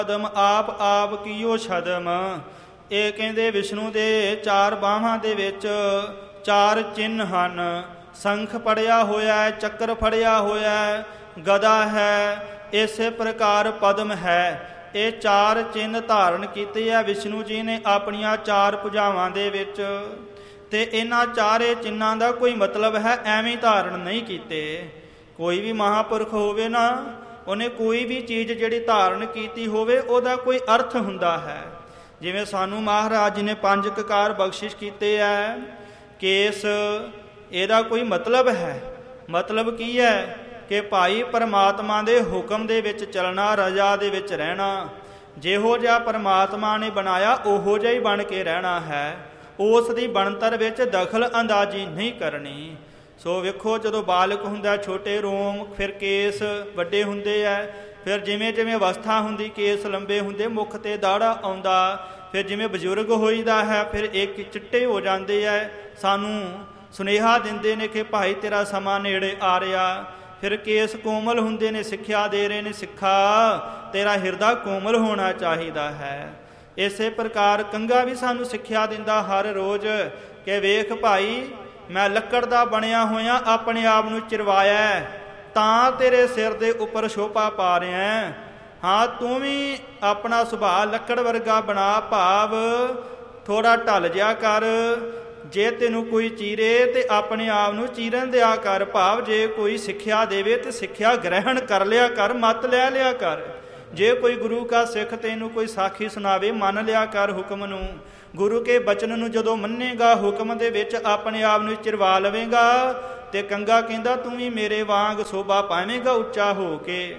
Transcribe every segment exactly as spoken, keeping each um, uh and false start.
ਪਦਮ ਆਪ ਆਪ ਕੀਓ ਛਦਮ। ਇਹ ਕਹਿੰਦੇ ਵਿਸ਼ਨੂੰ ਦੇ ਚਾਰ ਬਾਹਾਂ ਦੇ ਵਿੱਚ ਚਾਰ ਚਿੰਨ੍ਹ ਹਨ। ਸੰਖ ਫੜਿਆ ਹੋਇਆ ਹੈ, ਚੱਕਰ ਫੜਿਆ ਹੋਇਆ ਹੈ, ਗਦਾ ਹੈ, ਇਸੇ ਪ੍ਰਕਾਰ ਪਦਮ ਹੈ। ਇਹ ਚਾਰ ਚਿੰਨ੍ਹ ਧਾਰਨ ਕੀਤੇ ਹੈ ਵਿਸ਼ਨੂੰ ਜੀ ਨੇ ਆਪਣੀਆਂ ਚਾਰ ਭੁਜਾਵਾਂ ਦੇ ਵਿੱਚ। ਤੇ ਇਹਨਾਂ ਚਾਰੇ ਚਿੰਨ੍ਹਾਂ ਦਾ ਕੋਈ ਮਤਲਬ ਹੈ ਐਵੇਂ ਧਾਰਨ ਨਹੀਂ ਕੀਤੇ। ਕੋਈ ਵੀ ਮਹਾਂਪੁਰਖ ਹੋਵੇ ਨਾ, ਉਹਨੇ ਕੋਈ ਵੀ ਚੀਜ਼ ਜਿਹੜੀ ਧਾਰਨ ਕੀਤੀ ਹੋਵੇ ਉਹਦਾ ਕੋਈ ਅਰਥ ਹੁੰਦਾ ਹੈ। ਜਿਵੇਂ ਸਾਨੂੰ ਮਹਾਰਾਜ ਜੀ ਨੇ ਪੰਜ ਕਕਾਰ ਬਖਸ਼ਿਸ਼ ਕੀਤੇ ਹੈ। ਕੇਸ, ਇਹਦਾ ਕੋਈ ਮਤਲਬ ਹੈ। ਮਤਲਬ ਕੀ ਹੈ ਕਿ ਭਾਈ ਪਰਮਾਤਮਾ ਦੇ ਹੁਕਮ ਦੇ ਵਿੱਚ ਚੱਲਣਾ, ਰਜ਼ਾ ਦੇ ਵਿੱਚ ਰਹਿਣਾ। ਜਿਹੋ ਜਿਹਾ ਪਰਮਾਤਮਾ ਨੇ ਬਣਾਇਆ ਉਹੋ ਜਿਹਾ ਹੀ ਬਣ ਕੇ ਰਹਿਣਾ ਹੈ। ਉਸ ਦੀ ਬਣਤਰ ਵਿੱਚ ਦਖਲ ਅੰਦਾਜ਼ੀ ਨਹੀਂ ਕਰਨੀ। ਸੋ ਵੇਖੋ, ਜਦੋਂ ਬਾਲਕ ਹੁੰਦਾ ਛੋਟੇ ਰੋਮ, ਫਿਰ ਕੇਸ ਵੱਡੇ ਹੁੰਦੇ ਹੈ, ਫਿਰ ਜਿਵੇਂ ਜਿਵੇਂ ਅਵਸਥਾ ਹੁੰਦੀ ਕੇਸ ਲੰਬੇ ਹੁੰਦੇ, ਮੁੱਖ 'ਤੇ ਦਾੜਾ ਆਉਂਦਾ। ਫਿਰ ਜਿਵੇਂ ਬਜ਼ੁਰਗ ਹੋਈਦਾ ਹੈ ਫਿਰ ਇੱਕ ਚਿੱਟੇ ਹੋ ਜਾਂਦੇ ਹੈ। ਸਾਨੂੰ ਸੁਨੇਹਾ ਦਿੰਦੇ ਨੇ ਕਿ ਭਾਈ ਤੇਰਾ ਸਮਾਂ ਨੇੜੇ ਆ ਰਿਹਾ। ਫਿਰ ਕੇਸ ਕੋਮਲ ਹੁੰਦੇ ਨੇ, ਸਿੱਖਿਆ ਦੇ ਰਹੇ ਨੇ, ਸਿੱਖਾ ਤੇਰਾ ਹਿਰਦਾ ਕੋਮਲ ਹੋਣਾ ਚਾਹੀਦਾ ਹੈ। ਇਸੇ ਪ੍ਰਕਾਰ ਕੰਘਾ ਵੀ ਸਾਨੂੰ ਸਿੱਖਿਆ ਦਿੰਦਾ ਹਰ ਰੋਜ਼ ਕਿ ਵੇਖ ਭਾਈ, ਮੈਂ ਲੱਕੜ ਦਾ ਬਣਿਆ ਹੋਇਆ, ਆਪਣੇ ਆਪ ਨੂੰ ਚਿਰਵਾਇਆ ਤਾਂ ਤੇਰੇ ਸਿਰ ਦੇ ਉੱਪਰ ਸ਼ੋਭਾ ਪਾ ਰਿਹਾ। ਹਾਂ, ਤੂੰ ਵੀ ਆਪਣਾ ਸੁਭਾਅ ਲੱਕੜ ਵਰਗਾ ਬਣਾ, ਭਾਵ ਥੋੜ੍ਹਾ ਢਲ ਜਿਆ ਕਰ। ਜੇ ਤੈਨੂੰ ਕੋਈ ਚੀਰੇ ਤੇ ਆਪਣੇ ਆਪ ਨੂੰ ਚੀਰਨ ਦਿਆ ਕਰ, ਭਾਵ ਜੇ ਕੋਈ ਸਿੱਖਿਆ ਦੇਵੇ ਤੇ ਸਿੱਖਿਆ ਗ੍ਰਹਿਣ ਕਰ ਲਿਆ ਕਰ, ਮਤ ਲੈ ਲਿਆ ਕਰ। ਜੇ ਕੋਈ ਗੁਰੂ ਕਾ ਸਿੱਖ ਤੈਨੂੰ ਕੋਈ ਸਾਖੀ ਸੁਣਾਵੇ, ਮੰਨ ਲਿਆ ਕਰ ਹੁਕਮ ਨੂੰ। ਗੁਰੂ ਕੇ ਬਚਨ ਨੂੰ ਜਦੋਂ ਮੰਨੇਗਾ, ਹੁਕਮ ਦੇ ਵਿੱਚ ਆਪਣੇ ਆਪ ਨੂੰ ਚਿਰਵਾ ਲਵੇਂਗਾ ਤੇ ਕੰਗਾ ਕਹਿੰਦਾ ਤੂੰ ਵੀ ਮੇਰੇ ਵਾਂਗ ਸੋਭਾ ਪਾਵੇਂਗਾ ਉੱਚਾ ਹੋ ਕੇ।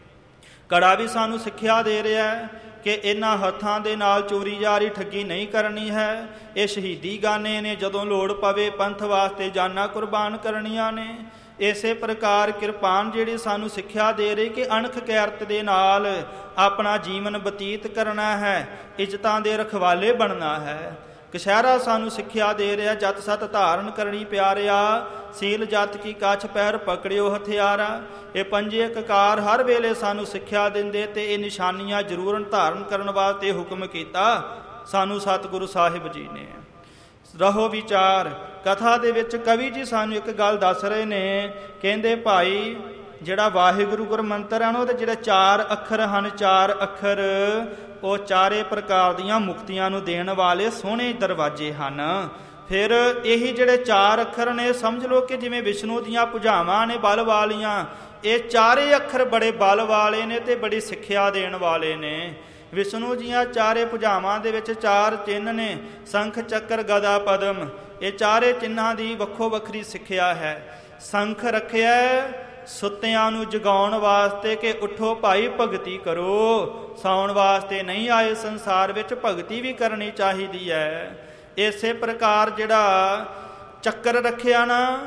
ਕੜਾ ਵੀ ਸਾਨੂੰ ਸਿੱਖਿਆ ਦੇ ਰਿਹਾ ਕਿ ਇਹਨਾਂ ਹੱਥਾਂ ਦੇ ਨਾਲ ਚੋਰੀ ਜਾਰੀ ਠੱਗੀ ਨਹੀਂ ਕਰਨੀ ਹੈ। ਇਹ ਸ਼ਹੀਦੀ ਗਾਨੇ ਨੇ, ਜਦੋਂ ਲੋੜ ਪਵੇ ਪੰਥ ਵਾਸਤੇ ਜਾਨਾਂ ਕੁਰਬਾਨ ਕਰਨੀਆਂ ਨੇ। ਇਸੇ ਪ੍ਰਕਾਰ ਕਿਰਪਾਨ ਜਿਹੜੀ ਸਾਨੂੰ ਸਿੱਖਿਆ ਦੇ ਰਹੀ ਕਿ ਅਣਖ ਕਿਰਤ ਦੇ ਨਾਲ ਆਪਣਾ ਜੀਵਨ ਬਤੀਤ ਕਰਨਾ ਹੈ, ਇੱਜ਼ਤਾਂ ਦੇ ਰਖਵਾਲੇ ਬਣਨਾ ਹੈ। ਕਛਹਿਰਾ ਸਾਨੂੰ ਸਿੱਖਿਆ ਦੇ ਰਿਹਾ ਜਤ ਸਤ ਧਾਰਨ ਕਰਨੀ ਪਿਆਰਿਆ, ਸੀਲ ਜਤ ਕੀ ਕੱਛ ਪੈਰ ਪਕੜਿਓ ਹਥਿਆਰਾ। ਇਹ ਪੰਜੇ ਕਕਾਰ ਹਰ ਵੇਲੇ ਸਾਨੂੰ ਸਿੱਖਿਆ ਦਿੰਦੇ ਤੇ ਇਹ ਨਿਸ਼ਾਨੀਆਂ ਜ਼ਰੂਰ ਧਾਰਨ ਕਰਨ ਵਾਸਤੇ ਹੁਕਮ ਕੀਤਾ ਸਾਨੂੰ ਸਤਿਗੁਰੂ ਸਾਹਿਬ ਜੀ ਨੇ। ਰਹੋ ਵਿਚਾਰ। ਕਥਾ ਦੇ ਵਿੱਚ ਕਵੀ ਜੀ ਸਾਨੂੰ ਇੱਕ ਗੱਲ ਦੱਸ ਰਹੇ ਨੇ, ਕਹਿੰਦੇ ਭਾਈ ਜਿਹੜਾ ਵਾਹਿਗੁਰੂ ਗੁਰਮੰਤਰ ਹੈ ਨਾ, ਉਹਦੇ ਜਿਹੜੇ ਚਾਰ ਅੱਖਰ ਹਨ, ਚਾਰ ਅੱਖਰ ਉਹ ਚਾਰੇ ਪ੍ਰਕਾਰ ਦੀਆਂ ਮੁਕਤੀਆਂ ਨੂੰ ਦੇਣ ਵਾਲੇ ਸੋਹਣੇ ਦਰਵਾਜ਼ੇ ਹਨ। ਫਿਰ ਇਹੀ ਜਿਹੜੇ ਚਾਰ ਅੱਖਰ ਨੇ, ਸਮਝ ਲਓ ਕਿ ਜਿਵੇਂ ਵਿਸ਼ਨੂੰ ਦੀਆਂ ਭੁਜਾਵਾਂ ਨੇ ਬਲ ਵਾਲੀਆਂ, ਇਹ ਚਾਰੇ ਅੱਖਰ ਬੜੇ ਬਲ ਵਾਲੇ ਨੇ ਤੇ ਬੜੀ ਸਿੱਖਿਆ ਦੇਣ ਵਾਲੇ ਨੇ। ਵਿਸ਼ਨੂੰ ਦੀਆਂ ਚਾਰੇ ਭੁਜਾਵਾਂ ਦੇ ਵਿੱਚ ਚਾਰ ਚਿੰਨ੍ਹ ਨੇ, ਸੰਖ ਚੱਕਰ ਗਦਾ ਪਦਮ। ਇਹ ਚਾਰੇ ਚਿੰਨ੍ਹਾਂ ਦੀ ਵੱਖੋ ਵੱਖਰੀ ਸਿੱਖਿਆ ਹੈ। ਸੰਖ ਰੱਖਿਆ ਸੁੱਤਿਆਂ ਨੂੰ ਜਗਾਉਣ ਵਾਸਤੇ ਕਿ ਉੱਠੋ ਭਾਈ ਭਗਤੀ ਕਰੋ, ਸੌਣ ਵਾਸਤੇ ਨਹੀਂ ਆਏ ਸੰਸਾਰ ਵਿੱਚ, ਭਗਤੀ ਵੀ ਕਰਨੀ ਚਾਹੀਦੀ ਹੈ। ਇਸੇ ਪ੍ਰਕਾਰ ਜਿਹੜਾ ਚੱਕਰ ਰੱਖਿਆ ਨਾ,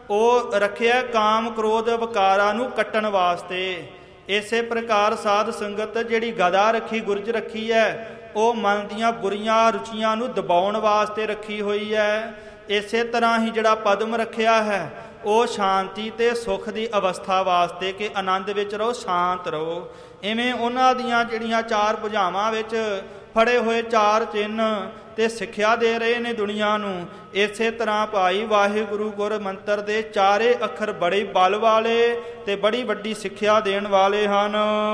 ਉਹ ਰੱਖਿਆ ਕਾਮ ਕ੍ਰੋਧ ਵਿਕਾਰਾਂ ਨੂੰ ਕੱਟਣ ਵਾਸਤੇ। ਇਸੇ ਪ੍ਰਕਾਰ ਸਾਧ ਸੰਗਤ ਜਿਹੜੀ ਗਦਾ ਰੱਖੀ, ਗੁਰਜ ਰੱਖੀ ਹੈ, ਉਹ ਮਨ ਦੀਆਂ ਬੁਰੀਆਂ ਰੁਚੀਆਂ ਨੂੰ ਦਬਾਉਣ ਵਾਸਤੇ ਰੱਖੀ ਹੋਈ ਹੈ। ਇਸੇ ਤਰ੍ਹਾਂ ਹੀ ਜਿਹੜਾ ਪਦਮ ਰੱਖਿਆ ਹੈ, ਉਹ ਸ਼ਾਂਤੀ ਤੇ ਸੁੱਖ ਦੀ ਅਵਸਥਾ ਵਾਸਤੇ ਕਿ ਆਨੰਦ ਵਿੱਚ ਰਹੋ, ਸ਼ਾਂਤ ਰਹੋ। ਇਵੇਂ ਉਹਨਾਂ ਦੀਆਂ ਜਿਹੜੀਆਂ ਚਾਰ ਭੁਜਾਵਾਂ ਵਿੱਚ ਫੜੇ ਹੋਏ ਚਾਰ ਚਿੰਨ੍ਹ ਤੇ ਸਿੱਖਿਆ ਦੇ ਰਹੇ ਨੇ ਦੁਨੀਆ ਨੂੰ। ਇਸੇ ਤਰ੍ਹਾਂ ਭਾਈ ਵਾਹਿਗੁਰੂ ਗੁਰ ਮੰਤਰ ਦੇ ਚਾਰੇ ਅੱਖਰ ਬੜੇ ਬਲ ਵਾਲੇ ਤੇ ਬੜੀ ਵੱਡੀ ਸਿੱਖਿਆ ਦੇਣ ਵਾਲੇ ਹਨ।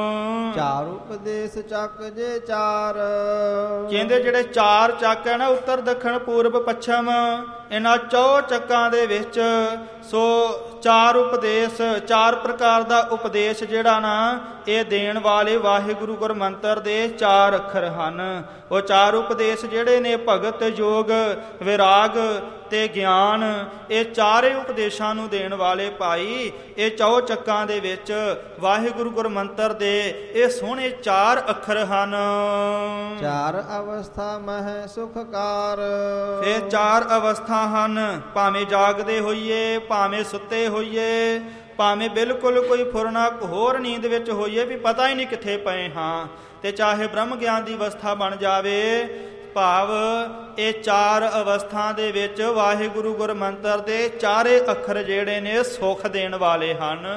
ਚਾਰ ਉਪਦੇਸ਼ ਚੱਕ ਜੇ ਚਾਰ, ਕਹਿੰਦੇ ਜਿਹੜੇ ਚਾਰ ਚੱਕ ਹੈ ਨਾ, ਉੱਤਰ ਦੱਖਣ ਪੂਰਬ ਪੱਛਮ, ਇਹਨਾਂ ਚੌ ਚੱਕਾਂ ਦੇ ਵਿੱਚ ਸੋ ਚਾਰ ਉਪਦੇਸ਼, ਚਾਰ ਪ੍ਰਕਾਰ ਦਾ ਉਪਦੇਸ਼ ਜਿਹੜਾ ਨਾ, ਇਹ ਦੇਣ ਵਾਲੇ ਵਾਹਿਗੁਰੂ ਗੁਰ ਮੰਤਰ ਦੇ ਚਾਰ ਅੱਖਰ ਹਨ। ਉਹ ਚਾਰ ਉਪਦੇਸ਼ ਜਿਹੜੇ ਨੇ ਭਗਤ, ਯੋਗ, ਵਿਰਾਗ ਤੇ ਗਿਆਨ, ਇਹ ਚਾਰੇ ਉਪਦੇਸ਼ਾਂ ਨੂੰ ਦੇਣ ਵਾਲੇ ਭਾਈ ਇਹ ਚੌ ਚੱਕਾਂ ਦੇ ਵਿੱਚ ਵਾਹਿਗੁਰੂ ਗੁਰ ਮੰਤਰ ਦੇ ਇਹ ਸੋਹਣੇ ਚਾਰ ਅੱਖਰ ਹਨ। ਚਾਰ ਅਵਸਥਾ ਮਹਿ ਸੁਖਕਾਰ, ਇਹ ਚਾਰ ਅਵਸਥਾ ਹਨ, ਭਾਵੇਂ ਜਾਗਦੇ ਹੋਈਏ, ਭਾਵੇਂ ਸੁੱਤੇ ਹੋਈਏ, ਭਾਵੇਂ ਬਿਲਕੁਲ ਕੋਈ ਫੁਰਨਾ ਹੋਰ ਨੀਂਦ ਵਿੱਚ ਹੋਈਏ ਵੀ ਪਤਾ ਹੀ ਨਹੀਂ ਕਿੱਥੇ ਪਏ ਹਾਂ, ਤੇ ਚਾਹੇ ਬ੍ਰਹਮ ਗਿਆਨ ਦੀ ਅਵਸਥਾ ਬਣ ਜਾਵੇ, ਭਾਵ ਇਹ ਚਾਰ ਅਵਸਥਾ ਦੇ ਵਿੱਚ ਵਾਹਿਗੁਰੂ ਗੁਰ ਮੰਤਰ ਦੇ ਚਾਰੇ ਅੱਖਰ ਜਿਹੜੇ ਨੇ ਸੁੱਖ ਦੇਣ ਵਾਲੇ ਹਨ।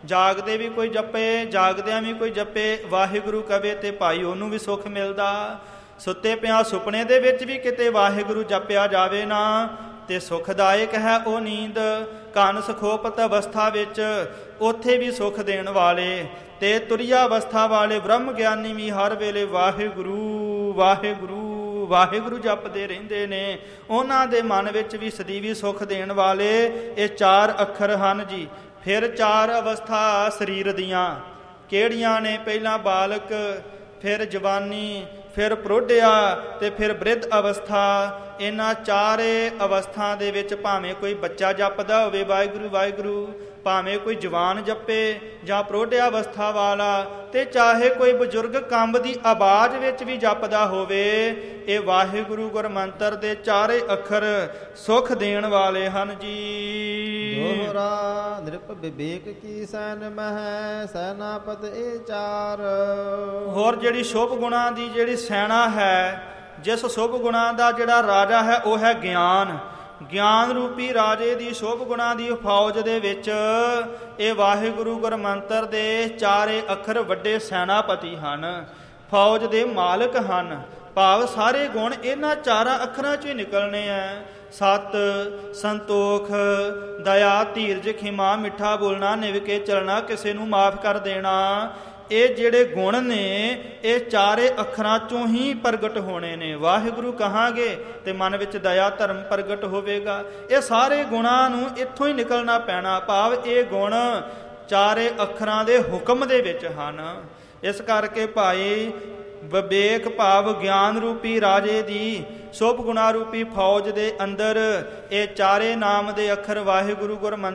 ਜਾਗਦੇ ਵੀ ਕੋਈ ਜਪੇ, ਜਾਗਦਿਆਂ ਵੀ ਕੋਈ ਜਪੇ ਵਾਹਿਗੁਰੂ ਕਵੇ ਤੇ ਭਾਈ ਉਹਨੂੰ ਵੀ ਸੁੱਖ ਮਿਲਦਾ। ਸੁੱਤੇ ਪਿਆ ਸੁਪਨੇ ਦੇ ਵਿੱਚ ਵੀ ਕਿਤੇ ਵਾਹਿਗੁਰੂ ਜਪਿਆ ਜਾਵੇ ਨਾ ਤੇ ਸੁਖਦਾਇਕ ਹੈ ਉਹ ਨੀਂਦ। ਕੰਨ ਸੁਖੋਪਤ ਅਵਸਥਾ ਵਿੱਚ ਉੱਥੇ ਵੀ ਸੁਖ ਦੇਣ ਵਾਲੇ ਤੇ ਤੁਰਿਆ ਅਵਸਥਾ ਵਾਲੇ ਬ੍ਰਹਮ ਗਿਆਨੀ ਵੀ ਹਰ ਵੇਲੇ ਵਾਹਿਗੁਰੂ ਵਾਹਿਗੁਰੂ ਵਾਹਿਗੁਰੂ ਜਪਦੇ ਰਹਿੰਦੇ ਨੇ। ਉਹਨਾਂ ਦੇ ਮਨ ਵਿੱਚ ਵੀ ਸਦੀਵੀ ਸੁਖ ਦੇਣ ਵਾਲੇ ਇਹ ਚਾਰ ਅੱਖਰ ਹਨ ਜੀ। ਫਿਰ ਚਾਰ ਅਵਸਥਾ ਸਰੀਰ ਦੀਆਂ ਕਿਹੜੀਆਂ ਨੇ? ਪਹਿਲਾਂ ਬਾਲਕ, ਫਿਰ ਜਵਾਨੀ, ਫਿਰ ਪ੍ਰੋਢਿਆ ਤੇ ਫਿਰ ਬ੍ਰਿਧ ਅਵਸਥਾ। ਇਹਨਾਂ ਚਾਰੇ ਅਵਸਥਾ ਦੇ ਵਿੱਚ ਭਾਵੇਂ ਕੋਈ ਬੱਚਾ ਜਪਦਾ ਹੋਵੇ ਵਾਹਿਗੁਰੂ ਵਾਹਿਗੁਰੂ, ਭਾਵੇਂ ਕੋਈ ਜਵਾਨ ਜਪੇ ਜਾਂ ਪ੍ਰੋਢਿਆ ਅਵਸਥਾ ਵਾਲਾ, ਤੇ ਚਾਹੇ ਕੋਈ ਬਜ਼ੁਰਗ ਕੰਬ ਦੀ ਆਵਾਜ਼ ਵਿੱਚ ਵੀ ਜਪਦਾ ਹੋਵੇ, ਇਹ ਵਾਹਿਗੁਰੂ ਗੁਰਮੰਤਰ ਦੇ ਚਾਰੇ ਅੱਖਰ ਸੁਖ ਦੇਣ ਵਾਲੇ ਹਨ ਜੀ। ਦੋਹਰਾ ਨਿਰਪ ਵਿਵੇਕ ਕੀ ਸੈਨ ਮਹਿ ਸੈਨਾਪਤ ਇਹ ਚਾਰ। ਹੋਰ ਜਿਹੜੀ ਸ਼ੁਭ ਗੁਣਾਂ ਦੀ ਜਿਹੜੀ ਸੈਨਾ ਹੈ, ਜਿਸ ਸ਼ੁਭ ਗੁਣਾਂ ਦਾ ਜਿਹੜਾ ਰਾਜਾ ਹੈ ਉਹ ਹੈ ਗਿਆਨ। ਗਿਆਨ ਰੂਪੀ ਰਾਜੇ ਦੀ ਸ਼ੁਭ ਗੁਣਾਂ ਦੀ ਫੌਜ ਦੇ ਵਿੱਚ ਇਹ ਵਾਹਿਗੁਰੂ ਗੁਰਮੰਤਰ ਦੇ ਚਾਰੇ ਅੱਖਰ ਵੱਡੇ ਸੈਨਾਪਤੀ ਹਨ, ਫੌਜ ਦੇ ਮਾਲਕ ਹਨ। ਭਾਵ ਸਾਰੇ ਗੁਣ ਇਹਨਾਂ ਚਾਰਾਂ ਅੱਖਰਾਂ 'ਚੋਂ ਹੀ ਨਿਕਲਣੇ ਆ। ਸਤ, ਸੰਤੋਖ, ਦਇਆ, ਧੀਰਜ, ਖਿਮਾ, ਮਿੱਠਾ ਬੋਲਣਾ, ਨਿਵਕੇ ਚੱਲਣਾ, ਕਿਸੇ ਨੂੰ ਮਾਫ ਕਰ ਦੇਣਾ, ਇਹ ਜਿਹੜੇ ਗੁਣ ਨੇ ਇਹ ਚਾਰੇ ਅੱਖਰਾਂ ਚੋਂ ਹੀ ਪ੍ਰਗਟ ਹੋਣੇ ਨੇ। ਵਾਹਿਗੁਰੂ ਕਹਾਂਗੇ ਤੇ ਮਨ ਵਿੱਚ ਦਇਆ ਧਰਮ ਪ੍ਰਗਟ ਹੋਵੇਗਾ। ਇਹ ਸਾਰੇ ਗੁਣਾਂ ਨੂੰ ਇੱਥੋਂ ਹੀ ਨਿਕਲਣਾ ਪੈਣਾ। ਭਾਵ ਇਹ ਗੁਣ ਚਾਰੇ ਅੱਖਰਾਂ ਦੇ ਹੁਕਮ ਦੇ ਵਿੱਚ ਹਨ। ਇਸ ਕਰਕੇ ਭਾਈ ਵਿਵੇਕ ਭਾਵ ਗਿਆਨ ਰੂਪੀ ਰਾਜੇ ਦੀ ਸ਼ੁਭ ਗੁਣਾ ਰੂਪੀ ਫੌਜ ਦੇ ਅੰਦਰ ਇਹ ਚਾਰੇ ਨਾਮ ਦੇ ਅੱਖਰ ਵਾਹਿਗੁਰੂ ਗੁਰਮੰਤਰ